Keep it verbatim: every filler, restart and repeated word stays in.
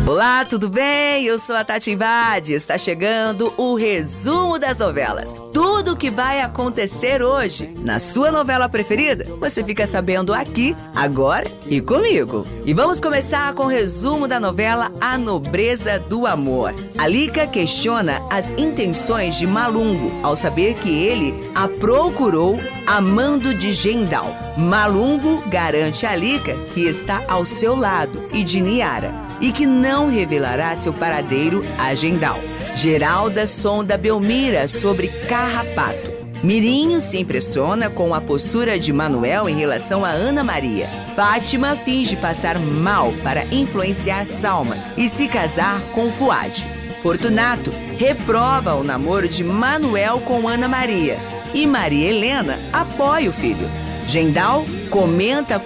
Olá, tudo bem? Eu sou a Tati Invade. Está chegando o resumo das novelas. Tudo o que vai acontecer hoje na sua novela preferida, você fica sabendo aqui, agora e comigo. E vamos começar com o resumo da novela A Nobreza do Amor. Alica questiona as intenções de Malungo ao saber que ele a procurou amando de Gendal. Malungo garante a Alica que está ao seu lado e de Niara, e que não revelará seu paradeiro a Gendal. Geralda sonda Belmira sobre Carrapato. Mirinho se impressiona com a postura de Manuel em relação a Ana Maria. Fátima finge passar mal para influenciar Salma e se casar com Fuad. Fortunato reprova o namoro de Manuel com Ana Maria e Maria Helena apoia o filho. Gendal comenta